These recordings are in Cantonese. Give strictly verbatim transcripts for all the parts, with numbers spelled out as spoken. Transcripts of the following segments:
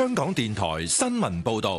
香港電台新聞報道。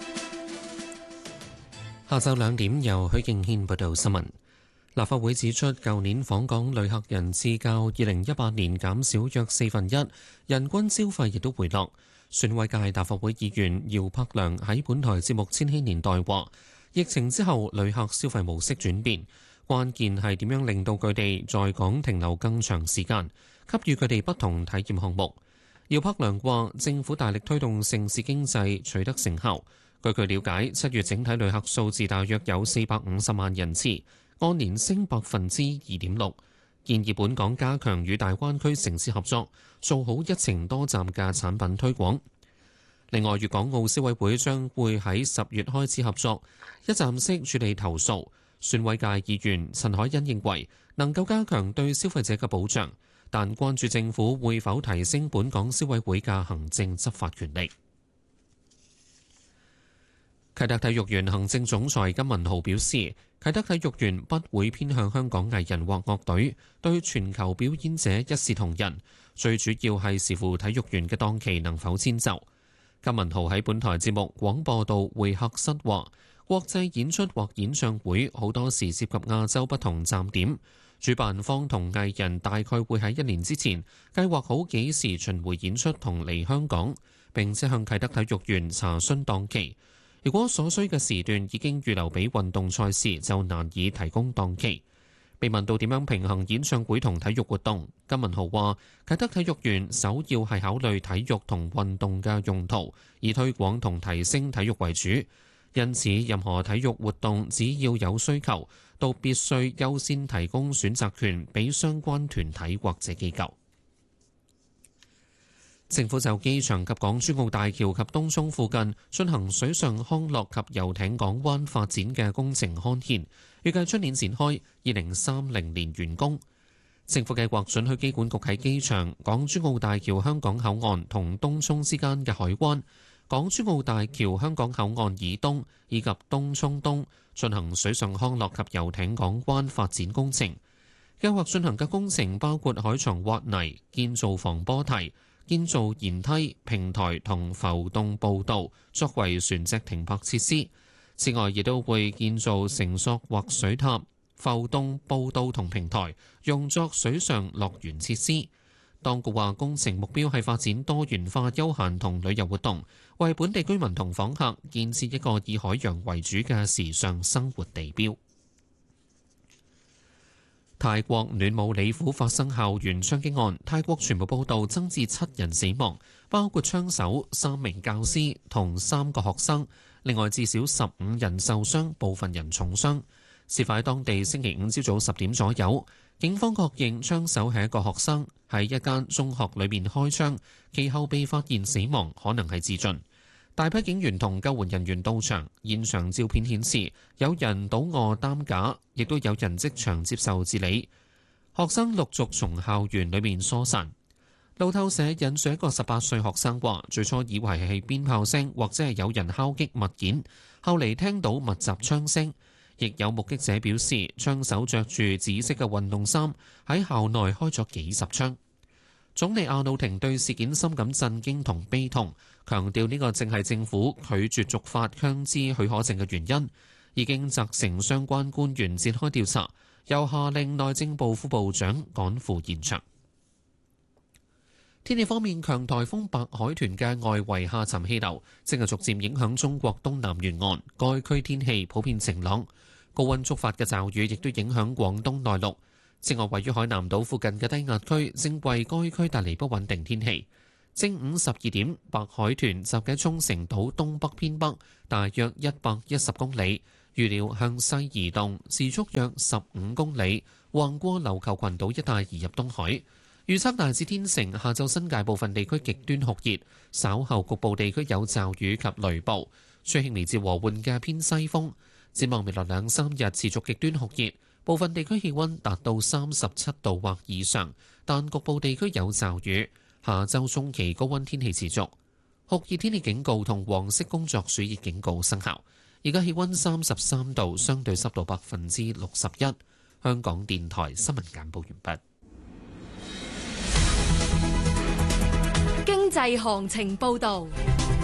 下晝兩點由許敬軒報道新聞。立法會指出，舊年訪港旅客人次較二零一八年減少約四分一，人均消費亦都回落。選委界立法會議員姚柏良喺本台節目《千禧年代》話，疫情之後旅客消費模式轉變，關鍵係點樣令到佢哋在港停留更長時間，給予佢哋不同體驗項目。姚柏良話，政府大力推動盛事經濟取得成效。據佢了解，七月整體旅客數字大約有四百五十萬人次，按年升百分之二點六。建議本港加強與大灣區城市合作，做好一程多站嘅產品推廣。另外，粵港澳消委會將會喺十月開始合作，一站式處理投訴。選委界議員陳海欣認為能夠加強對消費者嘅保障，但關注政府會否提升本港消委會嘅行政執法權力。啟德體育園行政總裁金文豪表示，啟德體育園不會偏向香港藝人或樂隊，對全球表演者一視同仁，最主要係視乎體育園嘅檔期能否遷就。金文豪喺本台節目廣播道會客室話，國際演出或演唱會好多時涉及亞洲不同站點，主辦方同藝人大概會喺一年之前計劃好幾時巡迴演出同嚟香港，並且向啟德體育園查詢檔期。如果所需嘅時段已經預留俾運動賽事，就難以提供檔期。被問到點樣平衡演唱會同體育活動，金文豪話：啟德體育園首要係考慮體育同運動嘅用途，以推廣同提升體育為主。因此，任何體育活動只要有需求，都必須優先提供選擇權俾相關團體或者機構。政府就機場及港珠澳大橋及東涌附近進行水上康樂及遊艇港灣發展嘅工程刊憲，預計出年展開，二零三零年完工。政府計劃准許機管局喺機場、港珠澳大橋香港口岸同東涌之間嘅海灣、港珠澳大橋香港口岸以東以及東涌東進行水上康樂及遊艇港灣發展工程。計劃進行嘅工程包括海床挖泥、建造防波堤、建造舷梯、平台同浮動步道，作為船隻停泊設施。此外，亦都會建造繩索或水塔、浮動步道同平台，用作水上樂園設施。當局話，工程目標係發展多元化休閒同旅遊活動，為本地居民同訪客建設一個以海洋為主嘅時尚生活地標。泰國暖武里府發生校園槍擊案，泰國傳媒報道增至七人死亡，包括槍手、三名教師同三個學生，另外至少十五人受傷，部分人重傷。事發喺當地星期五朝早十點左右，警方確認槍手係一個學生，喺一間中學裏面開槍，其後被發現死亡，可能係自盡。大批警員同救援人員到場，現場照片顯示有人倒卧擔架，亦都有人即場接受治理。學生陸續從校園裏面疏散。路透社引述一個十八歲學生話，最初以為係鞭炮聲或者係有人敲擊物件，後嚟聽到密集槍聲。亦有目擊者表示，槍手着住紫色嘅運動衫，喺校內開咗幾十槍。總理阿努廷對事件深感震驚同悲痛，強調呢個正係政府拒絕續發槍支許可證嘅原因，已經責成相關官員展開調查，又下令內政部副部長趕赴現場。天氣方面，強颱風白海豚嘅外圍下沉氣流正係逐漸影響中國東南沿岸，該區天氣普遍晴朗，高溫觸發嘅驟雨亦都影響廣東內陸。此外，位於海南島附近嘅低壓區正為該區帶嚟不穩定天氣。正午十二點，白海豚集結沖繩島東北偏北，大約一百一十公里，預料向西移動，時速約十五公里，橫過琉球群島一帶移入東海。預測大致天晴，下晝新界部分地區極端酷熱，稍後局部地區有驟雨及雷暴，吹輕微至和緩嘅偏西風。展望未來兩三日持續極端酷熱。部分地區氣溫達到三十七度或以上，但局部地區有驟雨。下週中期高溫天氣持續，酷熱天氣警告同黃色工作暑熱警告生效。而家氣溫三十三度，相對濕度百分之六十一。香港電台新聞簡報完畢。 經濟行情報導。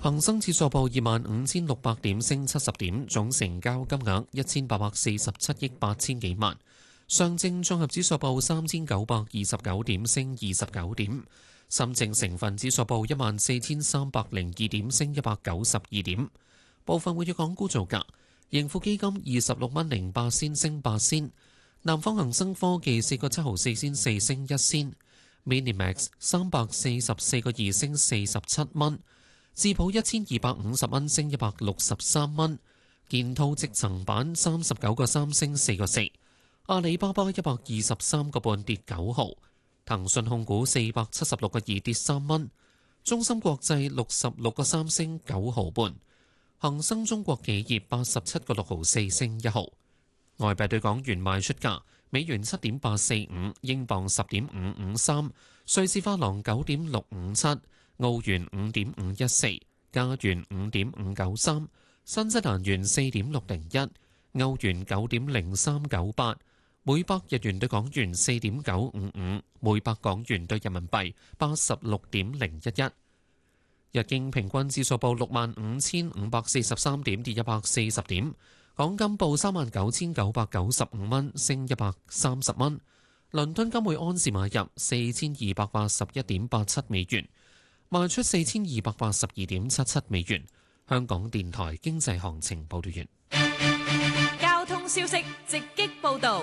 恒生指數報二萬五千六百點，升七十點，總成交金額一千八百四十七億八千幾萬。上證綜合指數報三千九百二十九點，升二十九點。深證成分指數報一萬四千三百零二點，升一百九十二點。部分活躍港股造價：盈富基金二十六蚊零八仙，升八仙；南方恒生科技四個七毫四仙四，升一仙；Minimax 三百四十四個二，升四十七蚊；智普一千二百五十蚊，升一百六十三蚊；建滔積層板三十九個三，升四個四；阿里巴巴一百二十三個半，跌九毫；騰訊控股四百七十六個二，跌三蚊；中芯國際六十六個三，升九毫半；恒生中國企業八十七個六毫四，升一毫。外幣對港元賣出價：美元七點八四五，英鎊十點五五三，瑞士法郎九點六五七，澳元五點五一四，加元五點五九三，新西蘭元四點六零一，歐元九點零三九八，每百日元對港元四點九五五，每百港元對人民幣八十六點零一一。日經平均指數報六萬五千五百四十三點，跌一百四十點。港金報三萬九千九百九十五蚊，升一百三十蚊。倫敦金每安士買入四千二百八十一點八七美元，賣出四千二百八十二點七七美元。香港電台經濟行情報道完。 交通消息直擊報導。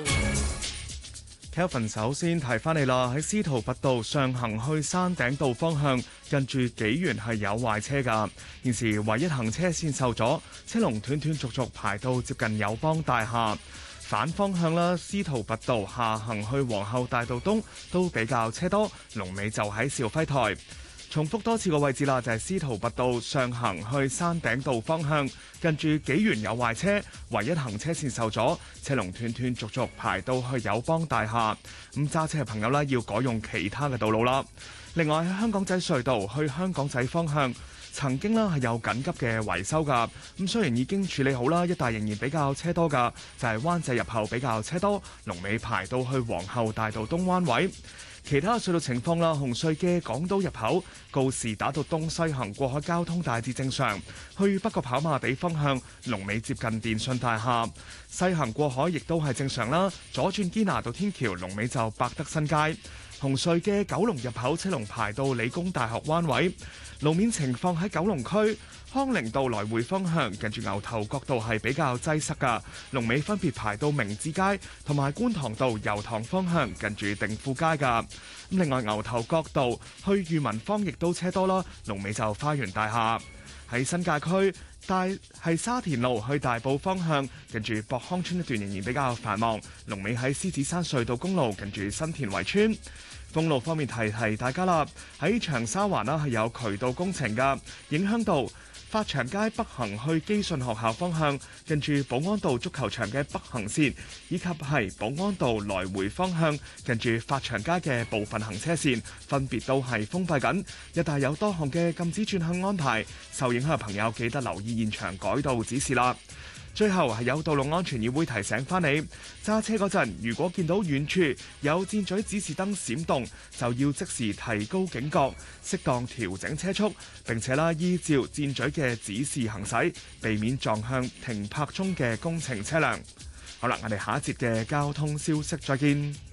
Kelvin 首先提翻你啦，喺司徒拔道上行去山頂道方向，近住紀元係有壞車㗎。現時唯一行車線受阻，車龍斷斷續續排到接近友邦大廈。反方向啦，司徒拔道下行去皇后大道東都比較車多，龍尾就喺肇輝台。重複多次個位置啦，就係司徒拔道上行去山頂道方向，近住紀元有壞車，唯一行車線受阻，車龍斷斷續續排到去友邦大廈。咁揸車嘅朋友呢，要改用其他嘅道路啦。另外喺香港仔隧道去香港仔方向，曾經啦係有緊急嘅維修㗎。咁雖然已經處理好啦，一帶仍然比較車多㗎，就係灣仔入口比較車多，龍尾排到去皇后大道東彎位。其他隧道情況啦，紅隧嘅港島入口告士打道東西行過海交通大致正常，去北角跑馬地方向龍尾接近電訊大廈，西行過海亦都係正常啦。左轉堅拿道天橋龍尾就百德新街，紅隧嘅九龍入口車龍排到理工大學灣位。路面情況喺九龍區康寧道來回方向，近住牛頭角道係比較擠塞㗎，龍尾分別排到明治街同埋觀塘道油塘方向，近住定富街㗎。另外牛頭角道去裕民坊亦都車多啦，龍尾就花園大廈。喺新界區大係沙田路去大埔方向，近住博康村一段仍然比較繁忙，龍尾喺獅子山隧道公路近住新田圍村。封路方面提提大家啦，喺長沙灣啦係有渠道工程㗎，影響到發祥街北行去基信學校方向，近住保安道足球場嘅北行線，以及係保安道來回方向，近住發祥街嘅部分行車線，分別都係封閉緊。一帶有多項嘅禁止轉向安排，受影響嘅朋友記得留意現場改道指示啦。最後係有道路安全議會提醒翻你，揸車嗰陣如果見到遠處有箭嘴指示燈閃動，就要即時提高警覺，適當調整車速，並且啦依照箭嘴嘅指示行駛，避免撞向停泊中嘅工程車輛。好啦，我哋下一節嘅交通消息再見。